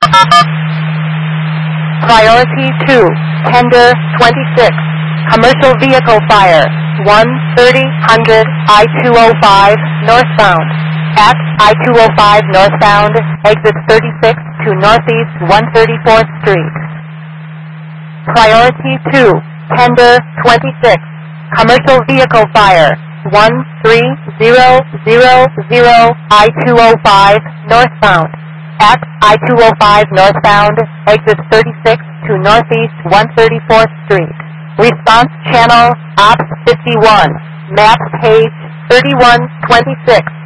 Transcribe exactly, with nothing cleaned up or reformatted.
Priority two, tender twenty-six, commercial vehicle fire, one thirty hundred I two oh five northbound. At I two oh five northbound, exit thirty-six to northeast one thirty-fourth Street. Priority two, tender twenty-six, commercial vehicle fire, one three zero zero zero I two oh five northbound. At I two oh five northbound, exit thirty-six to northeast one thirty-fourth Street. Response channel, Ops fifty-one, map page thirty-one twenty-six.